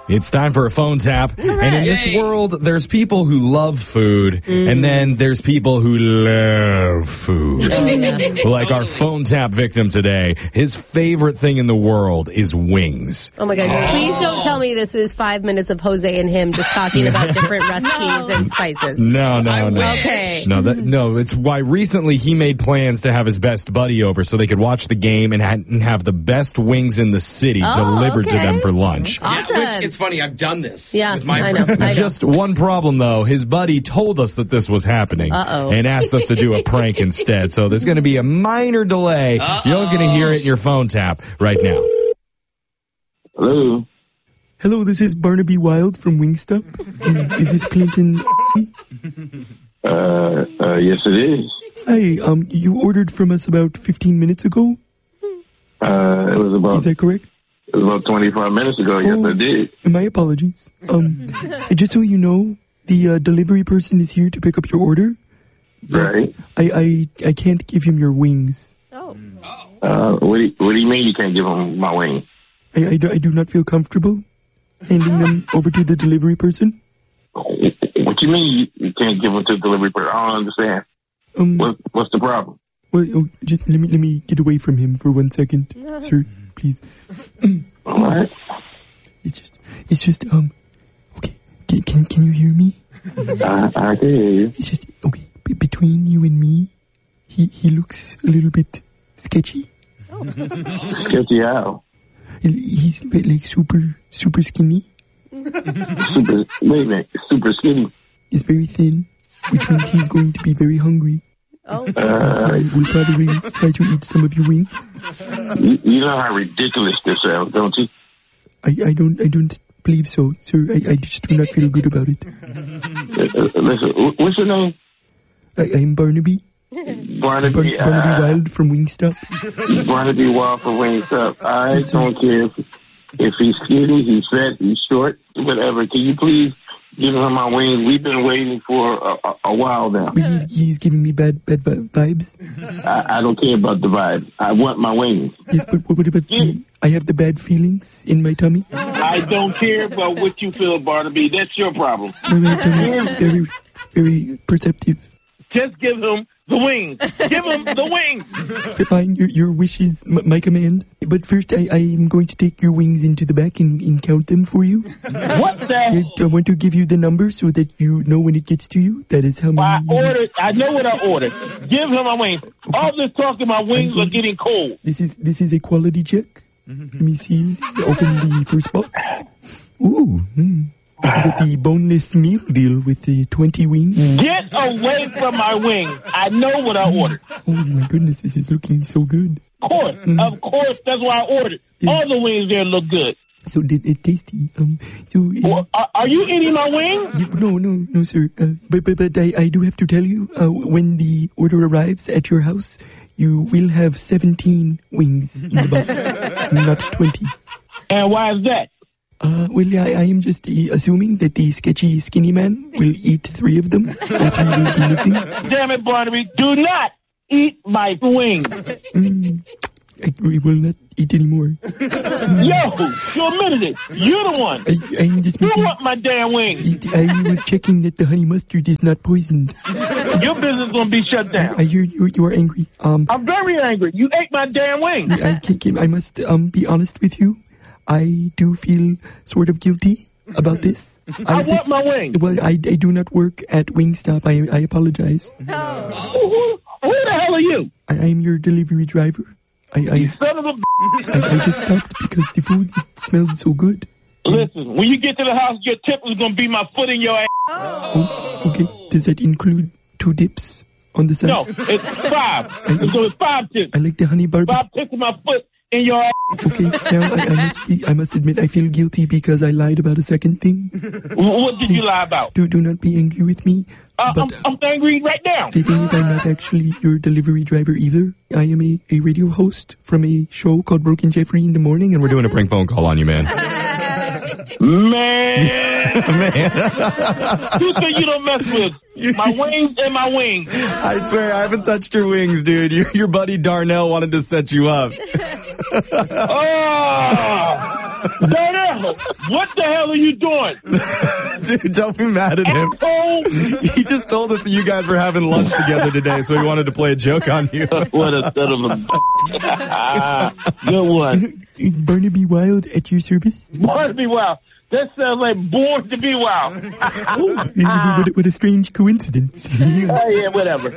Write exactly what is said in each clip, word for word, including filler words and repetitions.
It's time for a phone tap. Right. And in this Yay. world, there's people who love food, Mm. and then there's people who love food. Oh, yeah. Like our phone tap victim today. His favorite thing in the world is wings. Oh, my God. Oh. Please don't tell me this is five minutes of Jose and him just talking about different recipes and spices. No, no, I no. wish. Okay. No, that, no, it's why recently he made plans to have his best buddy over so they could watch the game and, ha- and have the best wings in the city Oh, delivered to okay. them for lunch. Awesome. Yeah, which, it's funny, I've done this Yeah, with my I know. friends. I know. Just one problem, though. His buddy told us that this was happening Uh-oh. and asked us to do a prank instead. So there's going to be a minor delay. Uh-oh. You're going to hear it in your phone tap right now. Hello. Hello, this is Barnaby Wild from Wingstop. Is, is this Clinton? Uh, uh, yes, it is. Hi, um, you ordered from us about fifteen minutes ago. Uh, it was about Is that correct? it was about twenty-five minutes ago. Yes, Oh. I did. My apologies. Um, just so you know, the uh, delivery person is here to pick up your order. Right. I, I, I can't give him your wings. Oh. Uh, what do you, what do you mean you can't give him my wing? I, I, do, I do not feel comfortable handing them over to the delivery person. What you mean you, you can't give them to the delivery person? I don't understand. Um, What what's the problem? well, oh, just let me let me get away from him for one second, sir, please. All right. It's just, it's just, um, okay. Can can, can you hear me? I, I can hear you. It's just okay. B- between you and me, he he looks a little bit sketchy. Sketchy how? He's like super super skinny. Super. Wait a minute. Super skinny. He's very thin, which means he's going to be very hungry. Oh. Uh, I will probably try to eat some of your wings. you, you know how ridiculous this sounds, don't you? I, I don't I don't believe so, sir. I, I just do not feel good about it. Uh, uh, listen. wh- What's your name? I, I'm Barnaby. Barnaby. Bar- Barnaby uh, Wild from Wingstop. Barnaby Wild for Wingstop. I Yes, sir. don't care if, if he's skinny, he's fat, he's short, whatever. Can you please give him my wings? We've been waiting for a, a, a while now. Well, He's, he's giving me bad bad vi- vibes. I, I don't care about the vibe. I want my wings. Yes, but what about the? I have the bad feelings in my tummy. I don't care about what you feel, Barnaby. That's your problem. My tummy is very very perceptive. Just give him the wings. Give him the wings. Fine, your, your wish is m- my command. But first, I, I am going to take your wings into the back and, and count them for you. What the? I, I want to give you the number so that you know when it gets to you. That is how many. I ordered. I know what I ordered. Give him my wings. All this talking, my wings are getting cold. This is this is a quality check. Let me see. Open the first box. Ooh, hmm. You got the boneless meal deal with the twenty wings. Get away from my wings. I know what I ordered. Oh my goodness, this is looking so good. Of course, of course, that's why I ordered. All the wings there look good. So did it tasty? Um, so uh, Well, are, are you eating my wings? you- no, no, no, sir. Uh, but but but I, I do have to tell you, uh, when the order arrives at your house, you will have seventeen wings in the box, not twenty. And why is that? Uh, well, I, I am just uh, assuming that the sketchy skinny man will eat three of them. All three will be missing. Damn it, Barnaby, do not eat my wings. Mm, I we will not eat anymore. Yo, you admitted it. You're the one. I, I'm just You making, want my damn wings. I was checking that the honey mustard is not poisoned. Your business gonna be shut down. I hear you, you are angry. Um, I'm very angry. You ate my damn wings. I, can, can, I must um, be honest with you. I do feel sort of guilty about this. I want my wings. Well, I, I do not work at Wingstop. I, I apologize. Who, who, who the hell are you? I, I am your delivery driver. I, You I, son of a b- I, I just stopped because the food smelled so good. Listen, when you get to the house, your tip is gonna be my foot in your ass. Oh, okay. Does that include two dips on the side? No, it's five. So it's five tips. I like the honey barbecue. Five tips of my foot in your ass. Okay, now I, I must be, I must admit I feel guilty because I lied about a second thing. What did you lie about? Do do not be angry with me. Uh, but I'm, I'm angry right now. the thing is, I'm not actually your delivery driver either. I am a, a radio host from a show called Broken Jeffrey in the Morning, and We're we're doing a prank phone call on you, man. Man, Man. who said you don't mess with my wings and my wings? I swear, I haven't touched your wings, dude. Your, your buddy Darnell wanted to set you up. Oh, Darnell, what the hell are you doing? Dude, don't be mad at him. He just told us that you guys were having lunch together today, so he wanted to play a joke on you. What a son of a... Good one. Barnaby Wild at your service? Born to be wild. That sounds like Born to be Wild. Oh, what, what a strange coincidence. Oh, yeah, whatever.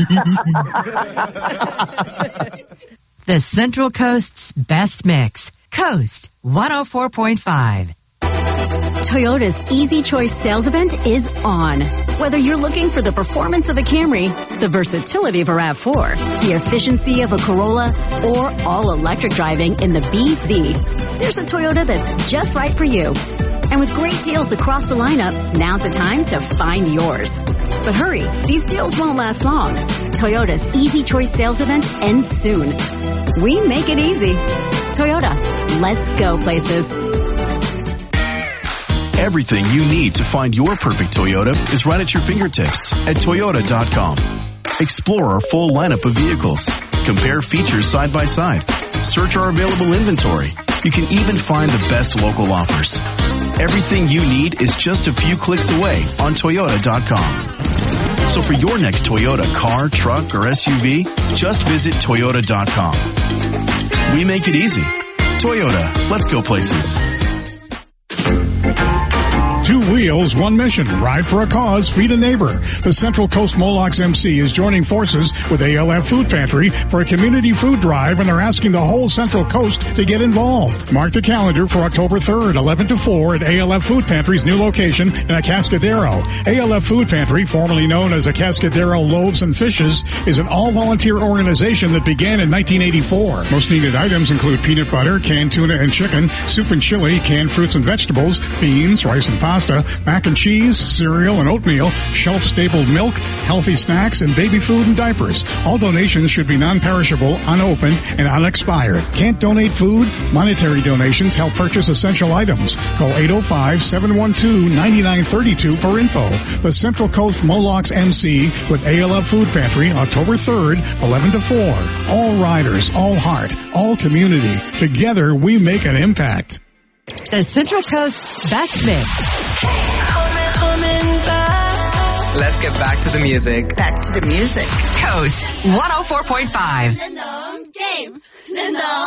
The Central Coast's best mix. Coast one oh four point five. Toyota's Easy Choice sales event is on. Whether you're looking for the performance of a Camry, the versatility of a RAV four, the efficiency of a Corolla, or all-electric driving in the B Z, there's a Toyota that's just right for you. And with great deals across the lineup, now's the time to find yours. But hurry, these deals won't last long. Toyota's Easy Choice sales event ends soon. We make it easy. Toyota, let's go places. Everything you need to find your perfect Toyota is right at your fingertips at Toyota dot com. Explore our full lineup of vehicles. Compare features side by side. Search our available inventory. You can even find the best local offers. Everything you need is just a few clicks away on Toyota dot com. So for your next Toyota car, truck, or S U V, just visit Toyota dot com. We make it easy. Toyota, let's go places. Two wheels, one mission. Ride for a cause, feed a neighbor. The Central Coast Molox M C is joining forces with A L F Food Pantry for a community food drive, and they're asking the whole Central Coast to get involved. Mark the calendar for October third, eleven to four at A L F Food Pantry's new location in Atascadero. A L F Food Pantry, formerly known as Atascadero Loaves and Fishes, is an all-volunteer organization that began in nineteen eighty-four. Most needed items include peanut butter, canned tuna and chicken, soup and chili, canned fruits and vegetables, beans, rice and pasta, mac and cheese, cereal and oatmeal, shelf-stapled milk, healthy snacks, and baby food and diapers. All donations should be non-perishable, unopened, and unexpired. Can't donate food? Monetary donations help purchase essential items. Call eight oh five, seven one two, nine nine three two for info. The Central Coast Molox M C with A L F Food Pantry, October third, eleven to four. All riders, all heart, all community. Together, we make an impact. The Central Coast's best mix. Let's get back to the music. Back to the music. Coast one oh four point five. Game.